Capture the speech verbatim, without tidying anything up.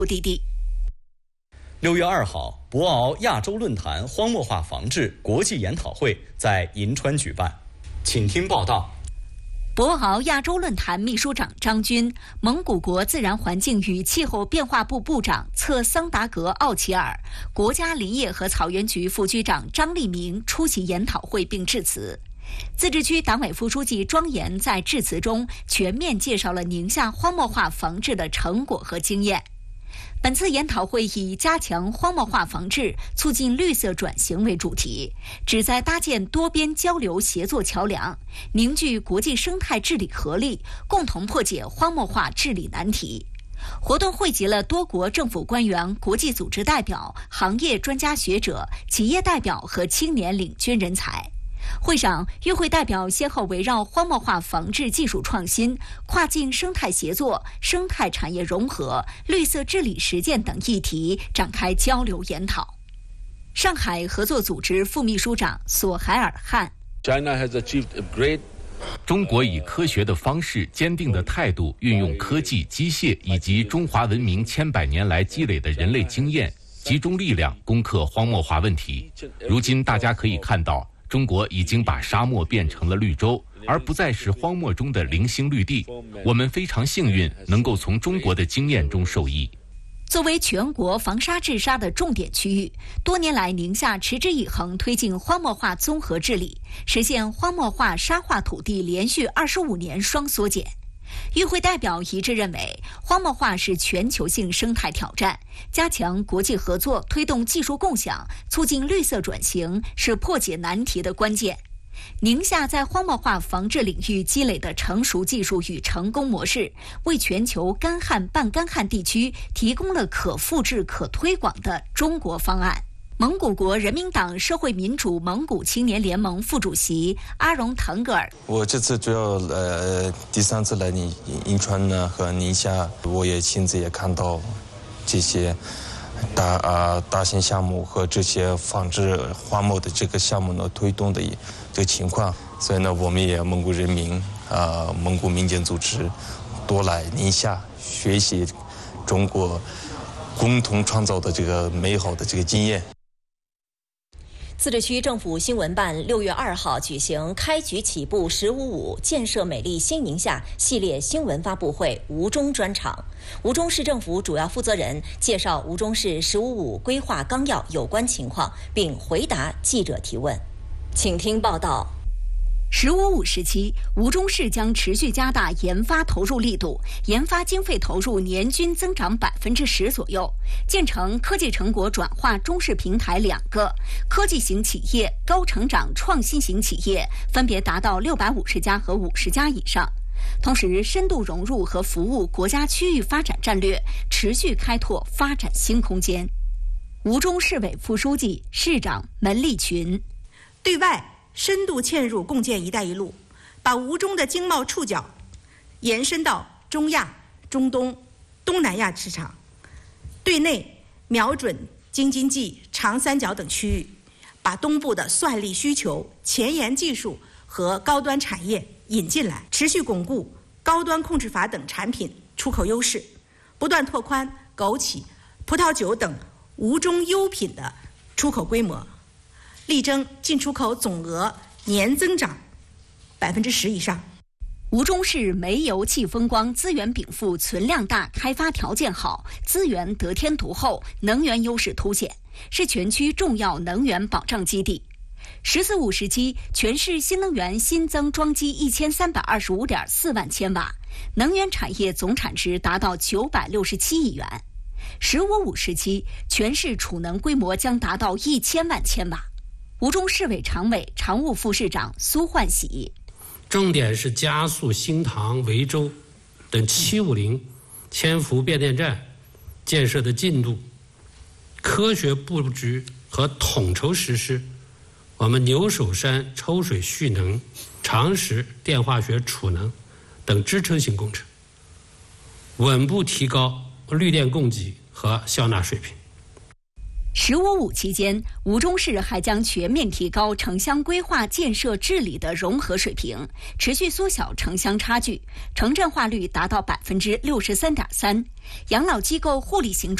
目的地。 六月二号，博鳌亚洲论坛荒漠化防治国际研讨会在银川举办，请听报道。 博鳌亚洲论坛秘书长张军、蒙古国自然环境与气候变化部部长策桑达格奥齐尔、国家林业和草原局副局长张立明出席研讨会并致辞。自治区党委副书记庄严在致辞中全面介绍了宁夏荒漠化防治的成果和经验。本次研讨会以加强荒漠化防治、促进绿色转型为主题，旨在搭建多边交流协作桥梁，凝聚国际生态治理合力，共同破解荒漠化治理难题。活动汇集了多国政府官员、国际组织代表、行业专家学者、企业代表和青年领军人才。会上，与会代表先后围绕荒漠化防治技术创新、跨境生态协作、生态产业融合、绿色治理实践等议题展开交流研讨。上海合作组织副秘书长索海尔汗。 China has achieved a great 中国以科学的方式、坚定的态度，运用科技、机械以及中华文明千百年来积累的人类经验，集中力量攻克荒漠化问题。如今大家可以看到，中国已经把沙漠变成了绿洲，而不再是荒漠中的零星绿地。我们非常幸运，能够从中国的经验中受益。 作为全国防沙治沙的重点区域，多年来宁夏持之以恒推进荒漠化综合治理，实现荒漠化沙化土地连续二十五年双缩减。与会代表一致认为，荒漠化是全球性生态挑战，加强国际合作，推动技术共享，促进绿色转型是破解难题的关键。宁夏在荒漠化防治领域积累的成熟技术与成功模式，为全球干旱、半干旱地区提供了可复制、可推广的中国方案。蒙古国人民党社会民主蒙古青年联盟副主席阿荣腾格尔， 我这次主要呃第三次来银银川呢和宁夏，我也亲自也看到这些大啊大型项目和这些防治荒漠的这个项目呢推动的这个情况，所以呢我们也蒙古人民啊蒙古民间组织多来宁夏学习中国共同创造的这个美好的这个经验。 自治区政府新闻办六月二号举行开局起步“十五五”建设美丽新宁夏系列新闻发布会吴忠专场。吴忠市政府主要负责人介绍吴忠市“十五五”规划纲要有关情况，并回答记者提问。请听报道。 十五五时期，吴忠市将持续加大研发投入力度，研发经费投入年均增长百分之十左右，建成科技成果转化中市平台两个，科技型企业、高成长创新型企业分别达到六百五十家和五十家以上。同时，深度融入和服务国家区域发展战略，持续开拓发展新空间。吴忠市委副书记、市长门立群， 对外深度嵌入共建“一带一路”，把吴忠的经贸触角延伸到中亚、中东、东南亚市场；对内瞄准京津冀、长三角等区域，把东部的算力需求、前沿技术和高端产业引进来，持续巩固高端控制法等产品出口优势，不断拓宽枸杞、葡萄酒等吴忠优品的出口规模。力争进出口总额年增长百分之十以上。 吴忠市煤油气风光，资源禀赋，存量大，开发条件好，资源得天独厚，能源优势凸显，是全区重要能源保障基地。十四五时期，全市新能源新增装机一千三百二十五点四万千瓦，能源产业总产值达到九百六十七亿元。十五五时期，全市储能规模将达到一千万千瓦。吴忠市委常委、常务副市长苏焕喜， 重点是加速新塘、维州等七五零千伏变电站建设的进度，科学布局和统筹实施我们牛首山抽水蓄能、长实电化学储能等支撑性工程，稳步提高绿电供给和消纳水平。 “十五五”期间，吴忠市还将全面提高城乡规划建设治理的融合水平，持续缩小城乡差距，城镇化率达到百分之六十三点三，养老机构护理型